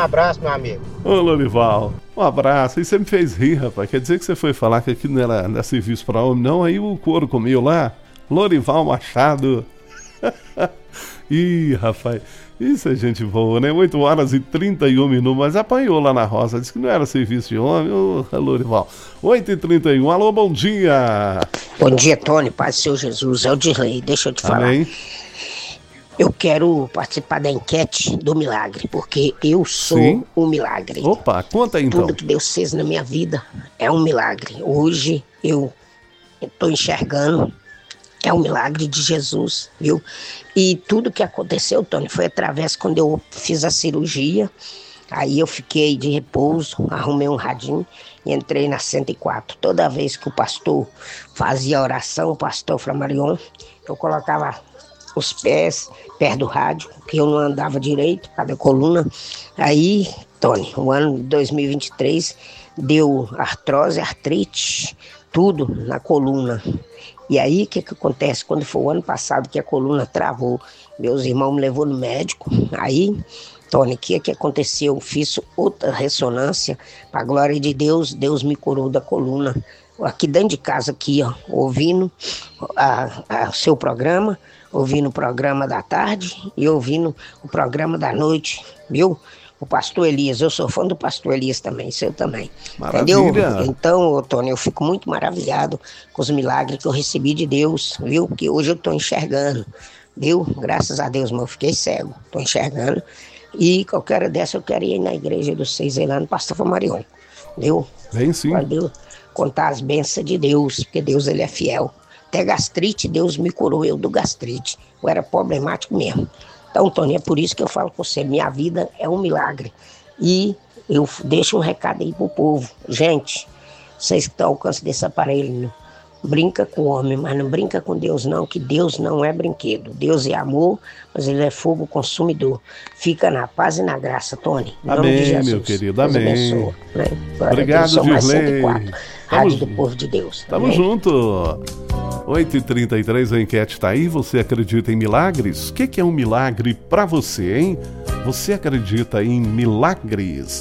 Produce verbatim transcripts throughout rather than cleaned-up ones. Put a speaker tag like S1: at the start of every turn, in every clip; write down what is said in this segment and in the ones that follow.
S1: abraço, meu amigo.
S2: Ô, Lorival, um abraço. E você me fez rir, rapaz. Quer dizer que você foi falar que aqui não era, não era serviço pra homem, não? Aí o couro comeu lá. Lorival Machado. Ih, rapaz, isso é gente boa, né? oito horas e trinta e um minutos, mas apanhou lá na roça, disse que não era serviço de homem, ô, Lorival. oito e trinta e um, alô, bom dia.
S3: Bom dia, Tony, Paz do Senhor Jesus, é o Dirley, deixa eu te falar.
S2: Amém.
S3: Eu quero participar da enquete do milagre, porque eu sou
S2: Sim.
S3: um milagre.
S2: Opa, conta aí, então.
S3: Tudo que Deus fez na minha vida é um milagre. Hoje eu estou enxergando, é um milagre de Jesus, viu? E tudo que aconteceu, Tony, foi através quando eu fiz a cirurgia. Aí eu fiquei de repouso, arrumei um radinho e entrei na cento e quatro. Toda vez que o pastor fazia oração, o pastor Flamarion, eu colocava os pés perto do rádio, que eu não andava direito, por causa da coluna. Aí, Tony, o ano de dois mil e vinte e três deu artrose, artrite, tudo na coluna. E aí, o que que acontece? Quando foi o ano passado que a coluna travou, meus irmãos me levou no médico, aí, Tony, o que que aconteceu? Fiz outra ressonância, para a glória de Deus, Deus me curou da coluna. Aqui dentro de casa, aqui, ó, ouvindo o seu programa, ouvindo o programa da tarde e ouvindo o programa da noite, viu? O pastor Elias, eu sou fã do pastor Elias também, seu também.
S2: Maravilha.
S3: Entendeu? Então, Tony, eu fico muito maravilhado com os milagres que eu recebi de Deus, viu? Que hoje eu estou enxergando, viu? Graças a Deus, mas eu fiquei cego, estou enxergando. E qualquer hora dessa eu quero ir na igreja dos seis lá no Pastor Flamarion, viu?
S2: Vem sim.
S3: Quando contar as bênçãos de Deus, porque Deus ele é fiel. Até gastrite, Deus me curou eu do gastrite. Eu era problemático mesmo. Então, Tony, é por isso que eu falo com você, minha vida é um milagre. E eu deixo um recado aí pro povo. Gente, vocês que estão ao alcance desse aparelho, brinca com o homem, mas não brinca com Deus não, que Deus não é brinquedo. Deus é amor, mas ele é fogo consumidor. Fica na paz e na graça, Tony. Em nome
S2: Amém,
S3: de Jesus.
S2: meu querido,
S3: Deus
S2: amém.
S3: abençoe, né?
S2: Obrigado, Dirley.
S3: Rádio do Povo de Deus.
S2: Tamo
S3: Amém?
S2: junto. oito e trinta e três, a enquete tá aí. Você acredita em milagres? O que, que é um milagre pra você, hein? Você acredita em milagres?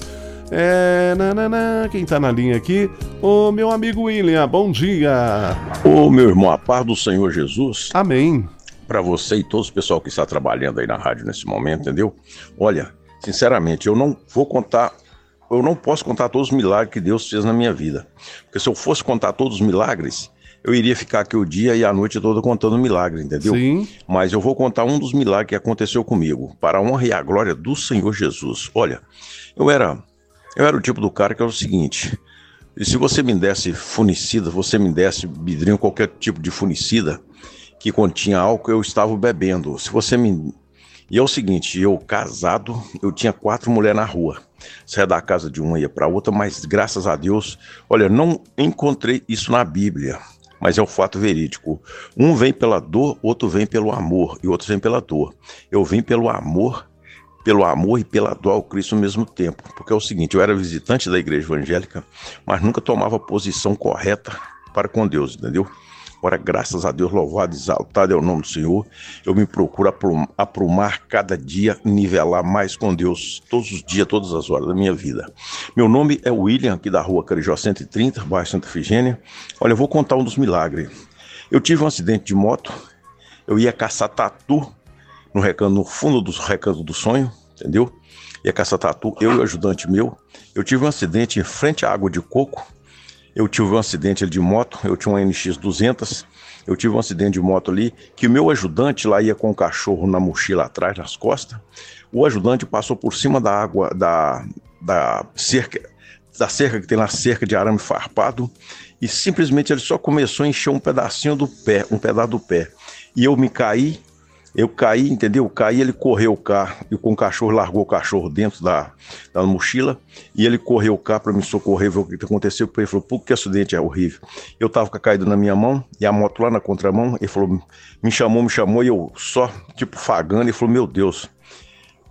S2: É, nanana, quem tá na linha aqui? Ô, meu amigo William, bom dia.
S4: Ô, meu irmão, a paz do Senhor Jesus.
S2: Amém.
S4: Pra você e todo o pessoal que está trabalhando aí na rádio nesse momento, entendeu? Olha, sinceramente, eu não vou contar, eu não posso contar todos os milagres que Deus fez na minha vida. Porque se eu fosse contar todos os milagres, eu iria ficar aqui o dia e a noite toda contando milagres, entendeu?
S2: Sim.
S4: Mas eu vou contar um dos milagres que aconteceu comigo, para a honra e a glória do Senhor Jesus. Olha, eu era, eu era o tipo do cara que era o seguinte: e se você me desse funicida, você me desse vidrinho, qualquer tipo de funicida que continha álcool, eu estava bebendo. Se você me... E é o seguinte, eu casado, eu tinha quatro mulheres na rua. Saia da casa de uma e ia para outra, mas graças a Deus, olha, não encontrei isso na Bíblia, mas é o fato verídico. Um vem pela dor, outro vem pelo amor, e outro vem pela dor. Eu vim pelo amor, pelo amor e pela dor ao Cristo ao mesmo tempo. Porque é o seguinte, eu era visitante da igreja evangélica, mas nunca tomava posição correta para com Deus, entendeu? Ora, graças a Deus, louvado, exaltado é o nome do Senhor. Eu me procuro aprum, aprumar cada dia, nivelar mais com Deus, todos os dias, todas as horas da minha vida. Meu nome é William, aqui da rua Carijó cento e trinta, bairro Santa Efigênia. Olha, eu vou contar um dos milagres. Eu tive um acidente de moto, eu ia caçar tatu no, recanto, no fundo do recanto do sonho, entendeu? Ia caçar tatu, eu e o ajudante meu. Eu tive um acidente em frente à água de coco. Eu tive um acidente de moto, eu tinha uma N X duzentos, eu tive um acidente de moto ali, que o meu ajudante lá ia com o cachorro na mochila atrás, nas costas. O ajudante passou por cima da água, da, da cerca, da cerca que tem lá, cerca de arame farpado, e simplesmente ele só começou a encher um pedacinho do pé, um pedaço do pé. E eu me caí, eu caí, entendeu? Caí, ele correu cá, e com o cachorro, largou o cachorro dentro da, da mochila, e ele correu cá para me socorrer, ver o que aconteceu. Ele falou, pô, que acidente é horrível. Eu tava com a caída na minha mão, e a moto lá na contramão, ele falou, me chamou, me chamou, e eu só, tipo, fagando, e falou, meu Deus,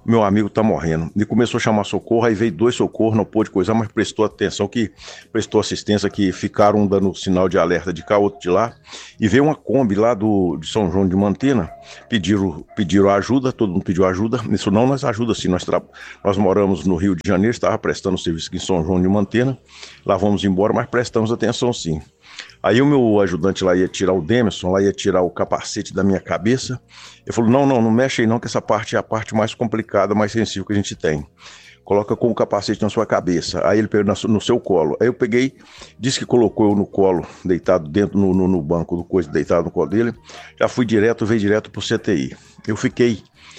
S4: meu amigo tá morrendo. E começou a chamar socorro, aí veio dois socorros, não pôde coisar, mas prestou atenção, que prestou assistência, que ficaram um dando sinal de alerta de cá, outro de lá. E veio uma Kombi lá do, de São João de Mantena, pediram, pediram ajuda, todo mundo pediu ajuda. Isso não, nós ajuda sim, nós, tra... nós moramos no Rio de Janeiro, estava prestando serviço aqui em São João de Mantena, lá vamos embora, mas prestamos atenção sim. Aí o meu ajudante lá ia tirar o Demerson, lá ia tirar o capacete da minha cabeça. Ele falou, não, não, não mexe aí não, que essa parte é a parte mais complicada, mais sensível que a gente tem. Coloca com o capacete na sua cabeça. Aí ele pegou no seu colo. Aí eu peguei, disse que colocou eu no colo, deitado dentro, no, no, no banco do coisa, deitado no colo dele. Já fui direto, veio direto pro C T I. Eu fiquei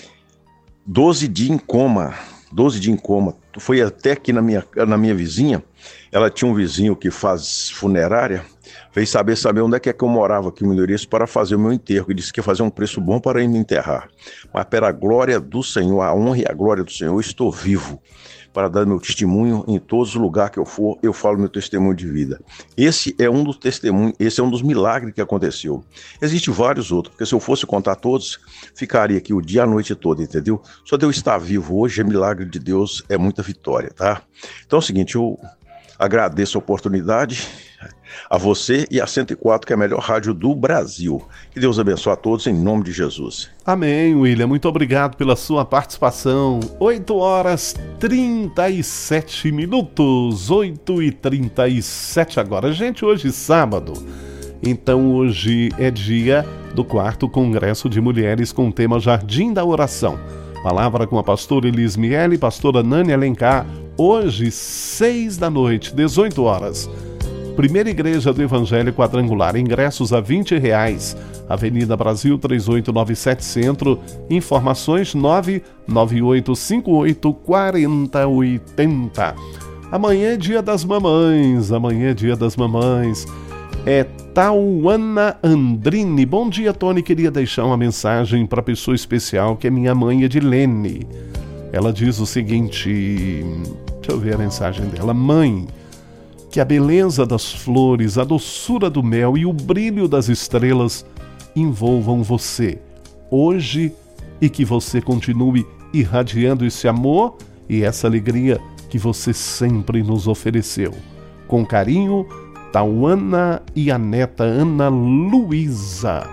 S4: doze dias em coma, doze dias em coma. Foi até aqui na minha, na minha vizinha, ela tinha um vizinho que faz funerária, veio saber, saber onde é que, é que eu morava aqui em Mineirense para fazer o meu enterro, e disse que ia fazer um preço bom para ir me enterrar. Mas pela glória do Senhor, a honra e a glória do Senhor, eu estou vivo para dar meu testemunho em todos os lugares que eu for, eu falo meu testemunho de vida. Esse é um dos testemunhos, esse é um dos milagres que aconteceu. Existem vários outros, porque se eu fosse contar todos, ficaria aqui o dia e a noite toda, entendeu? Só de eu estar vivo hoje é milagre de Deus, é muita vitória, tá? Então é o seguinte, eu agradeço a oportunidade a você e a cento e quatro, que é a melhor rádio do Brasil. Que Deus abençoe a todos, em nome de Jesus.
S2: Amém, William. Muito obrigado pela sua participação. oito horas e trinta e sete minutos. oito e trinta e sete agora. Gente, hoje é sábado. Então hoje é dia do quarto Congresso de Mulheres com o tema Jardim da Oração. Palavra com a pastora Elis Miele e pastora Nani Alencar. Hoje, seis da noite, dezoito horas. Primeira Igreja do Evangelho Quadrangular, ingressos a vinte reais, Avenida Brasil trezentos e oitenta e sete Centro, informações nove nove oito cinco oito quatro zero oito zero. Amanhã é dia das mamães, amanhã é dia das mamães, é Tauana Andrini. Bom dia, Tony, queria deixar uma mensagem para a pessoa especial que é minha mãe Edilene. Ela diz o seguinte, deixa eu ver a mensagem dela, mãe, que a beleza das flores, a doçura do mel e o brilho das estrelas envolvam você hoje e que você continue irradiando esse amor e essa alegria que você sempre nos ofereceu. Com carinho, Tauana e a neta Ana Luísa.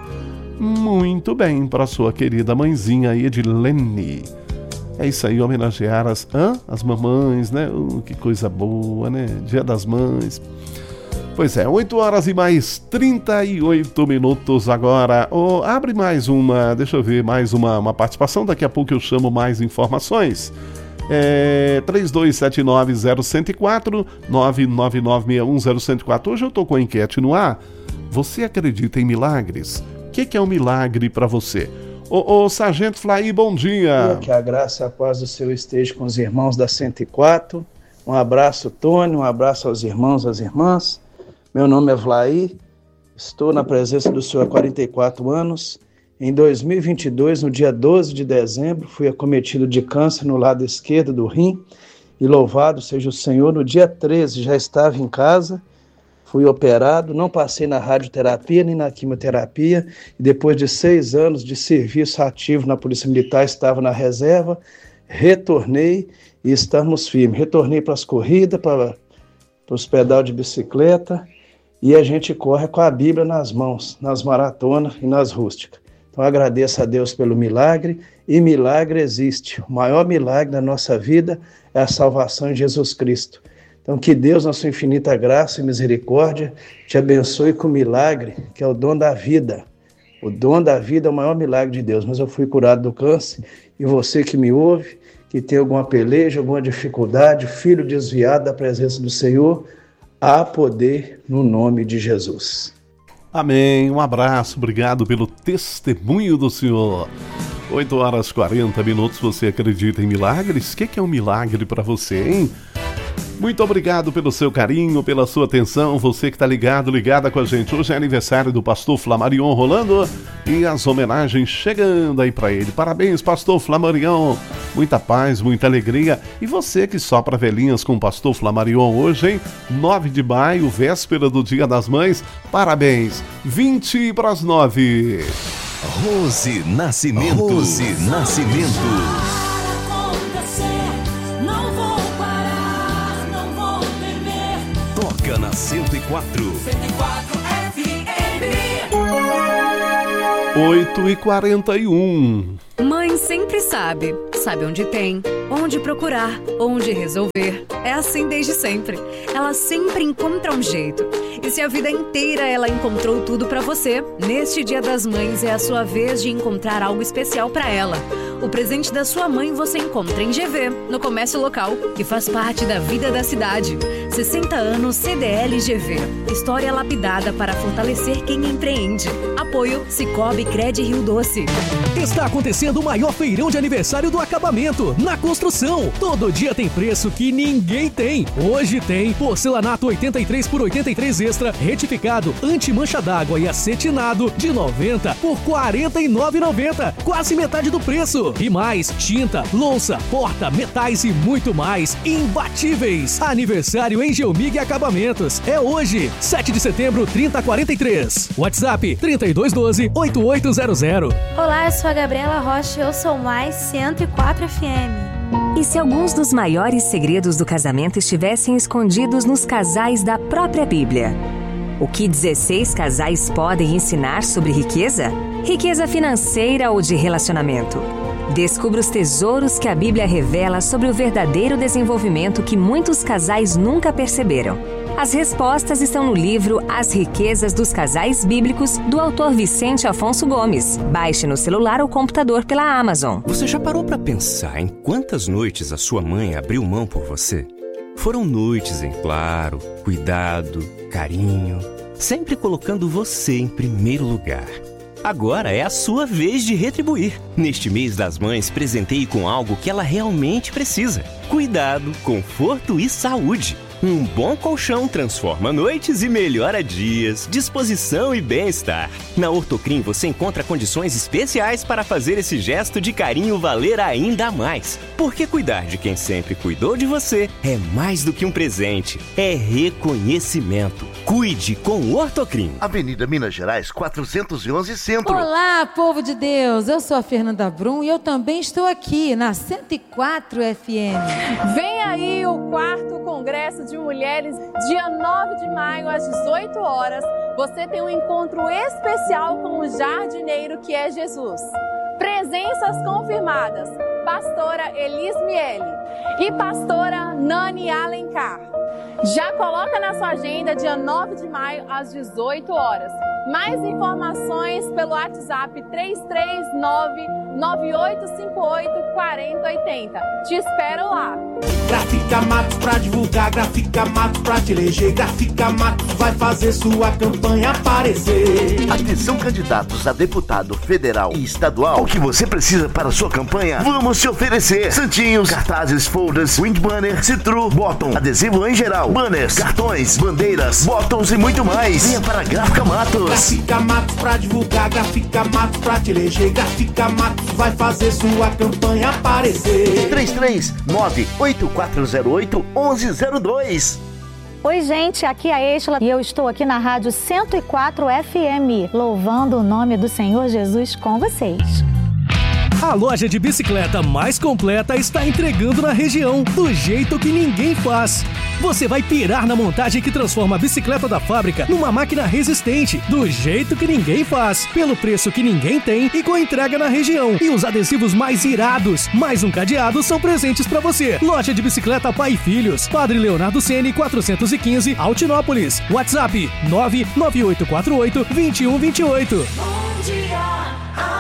S2: Muito bem, para sua querida mãezinha Edilene. É isso aí, homenagear as, hã? as mamães, né? Uh, que coisa boa, né? Dia das Mães. Pois é, oito horas e mais trinta e oito minutos agora. Oh, abre mais uma, deixa eu ver, mais uma, uma participação. Daqui a pouco eu chamo mais informações. É, três dois sete nove zero um zero quatro, nove nove nove seis um zero um zero quatro. Hoje eu tô com a enquete no ar. Você acredita em milagres? O que, que é um milagre para você? Ô, ô, Sargento Flaí, bom dia.
S1: Que a graça e a paz do Senhor esteja com os irmãos da cento e quatro. Um abraço, Tony, um abraço aos irmãos, às irmãs. Meu nome é Flaí, estou na presença do Senhor há quarenta e quatro anos. Em dois mil e vinte e dois, no dia doze de dezembro, fui acometido de câncer no lado esquerdo do rim. E louvado seja o Senhor, no dia treze já estava em casa. Fui operado, não passei na radioterapia nem na quimioterapia, e depois de seis anos de serviço ativo na Polícia Militar, estava na reserva, retornei e estamos firmes. Retornei para as corridas, para, para os pedal de bicicleta, e a gente corre com a Bíblia nas mãos, nas maratonas e nas rústicas. Então agradeço a Deus pelo milagre, e milagre existe. O maior milagre da nossa vida é a salvação em Jesus Cristo. Então, que Deus, na sua infinita graça e misericórdia, te abençoe com o milagre, que é o dom da vida. O dom da vida é o maior milagre de Deus. Mas eu fui curado do câncer, e você que me ouve, que tem alguma peleja, alguma dificuldade, filho desviado da presença do Senhor, há poder no nome de Jesus.
S2: Amém. Um abraço, obrigado pelo testemunho do Senhor. oito horas e quarenta minutos, você acredita em milagres? O que é um milagre para você, hein? Muito obrigado pelo seu carinho, pela sua atenção, você que está ligado, ligada com a gente. Hoje é aniversário do pastor Flamarion rolando e as homenagens chegando aí para ele. Parabéns, pastor Flamarion, muita paz, muita alegria. E você que sopra velhinhas com o pastor Flamarion hoje, hein? nove de maio, véspera do Dia das Mães, parabéns, vinte para as nove.
S5: Rose Nascimento. Rose Nascimento. Fica na cento e quatro.
S6: cento e quatro F M.
S2: oito e quarenta e um.
S7: Mãe sempre sabe. Sabe onde tem, onde procurar, onde resolver. É assim desde sempre. Ela sempre encontra um jeito. E se a vida inteira ela encontrou tudo pra você, neste Dia das Mães é a sua vez de encontrar algo especial pra ela. O presente da sua mãe você encontra em G V, no comércio local, que faz parte da vida da cidade. sessenta anos C D L G V. História lapidada para fortalecer quem empreende. Apoio Cicobi Cred Rio Doce.
S8: Está acontecendo o maior feirão de aniversário do acabamento, na construção. Todo dia tem preço que ninguém tem. Hoje tem porcelanato oitenta e três por oitenta e três extra, retificado, anti-mancha d'água e acetinado de noventa por quarenta e nove reais e noventa centavos. Quase metade do preço. E mais, tinta, louça, porta, metais e muito mais. Imbatíveis. Aniversário em Geomig Acabamentos. É hoje, sete de setembro, trinta quarenta e três. WhatsApp trinta e dois doze, oitenta e oito zero zero.
S9: Olá, eu sou a Gabriela Rocha e eu sou mais cento e quatro F M.
S10: E se alguns dos maiores segredos do casamento estivessem escondidos nos casais da própria Bíblia? O que dezesseis casais podem ensinar sobre riqueza? Riqueza financeira ou de relacionamento? Descubra os tesouros que a Bíblia revela sobre o verdadeiro desenvolvimento que muitos casais nunca perceberam. As respostas estão no livro As Riquezas dos Casais Bíblicos, do autor Vicente Afonso Gomes. Baixe no celular ou computador pela Amazon.
S5: Você já parou para pensar em quantas noites a sua mãe abriu mão por você? Foram noites em claro, cuidado, carinho, sempre colocando você em primeiro lugar. Agora é a sua vez de retribuir. Neste mês das mães, presenteie com algo que ela realmente precisa. Cuidado, conforto e saúde. Um bom colchão transforma noites e melhora dias, disposição e bem-estar. Na Ortocrim você encontra condições especiais para fazer esse gesto de carinho valer ainda mais. Porque cuidar de quem sempre cuidou de você é mais do que um presente, é reconhecimento. Cuide com o Ortocrim.
S11: Avenida Minas Gerais, quatrocentos e onze Centro.
S12: Olá, povo de Deus. Eu sou a Fernanda Brum e eu também estou aqui na cento e quatro F M.
S13: Vem aí o quarto Congresso de Mulheres, dia nove de maio, às dezoito horas. Você tem um encontro especial com o jardineiro que é Jesus. Presenças confirmadas: pastora Elis Miele e pastora Nani Alencar. Já coloca na sua agenda, dia nove de maio, às dezoito horas. Mais informações pelo WhatsApp três três nove, nove oito cinco oito, quatro zero oito zero. Te espero lá.
S14: Gráfica Matos pra divulgar, Gráfica Matos pra te eleger, Gráfica Matos vai fazer sua campanha aparecer.
S11: Atenção, candidatos a deputado federal e estadual. O que você precisa para sua campanha, vamos te oferecer. Santinhos, cartazes, folders, wind banner, citru, bottom, adesivo em geral, banners, cartões, bandeiras, bottoms e muito mais. Venha para a Gráfica Matos.
S14: Gráfica Matos pra divulgar, Gráfica Matos pra te eleger, Gráfica Matos vai fazer sua campanha aparecer.
S11: três três nove, oito quatro zero oito, um um zero dois.
S15: Oi, gente, aqui é a Êxola e eu estou aqui na Rádio cento e quatro F M, louvando o nome do Senhor Jesus com vocês.
S8: A loja de bicicleta mais completa está entregando na região, do jeito que ninguém faz. Você vai pirar na montagem que transforma a bicicleta da fábrica numa máquina resistente, do jeito que ninguém faz, pelo preço que ninguém tem e com entrega na região. E os adesivos mais irados, mais um cadeado, são presentes para você. Loja de bicicleta Pai e Filhos, Padre Leonardo Ceni, quatrocentos e quinze, Altinópolis. WhatsApp nove nove oito quatro oito, dois um dois oito.
S6: Bom dia,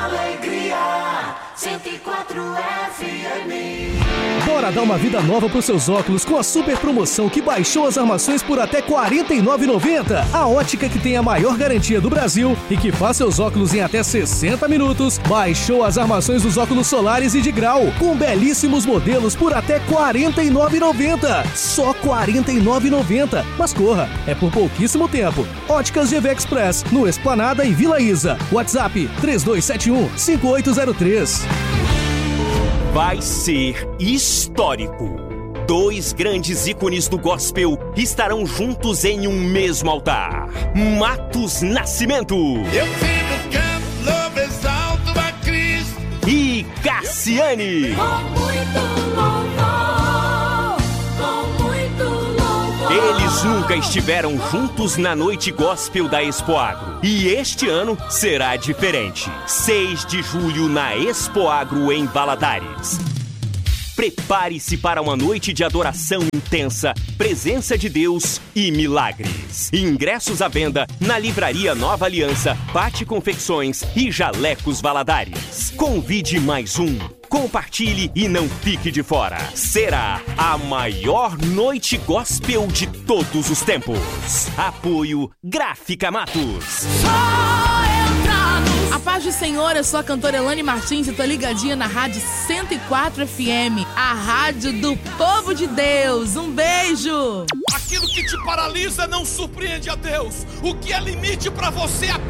S6: alegria, cento e quatro F M.
S8: Bora dar uma vida nova pros seus óculos com a super promoção que baixou as armações por até quarenta e nove reais e noventa centavos. A ótica que tem a maior garantia do Brasil e que faz seus óculos em até sessenta minutos, baixou as armações dos óculos solares e de grau, com belíssimos modelos por até quarenta e nove reais e noventa centavos. Só quarenta e nove reais e noventa centavos. Mas corra, é por pouquíssimo tempo. Óticas G V Express, no Esplanada e Vila Isa. WhatsApp três dois sete um, cinco oito zero três.
S5: Vai ser histórico. Dois grandes ícones do gospel estarão juntos em um mesmo altar. Matos Nascimento.
S6: Eu fico canto, louvo, exalto a Cristo.
S5: E Cassiane.
S6: Com muito louvor, com muito louvor.
S5: Eles nunca estiveram juntos na noite gospel da Expoagro. E este ano será diferente. seis de julho na Expoagro em Valadares. Prepare-se para uma noite de adoração intensa, presença de Deus e milagres. Ingressos à venda na Livraria Nova Aliança, Pate Confecções e Jalecos Valadares. Convide mais um. Compartilhe e não fique de fora. Será a maior noite gospel de todos os tempos. Apoio Gráfica Matos.
S16: A paz do Senhor, eu sou a cantora Elane Martins e tô ligadinha na Rádio cento e quatro F M, a rádio do povo de Deus. Um beijo!
S6: Aquilo que te paralisa não surpreende a Deus. O que é limite para você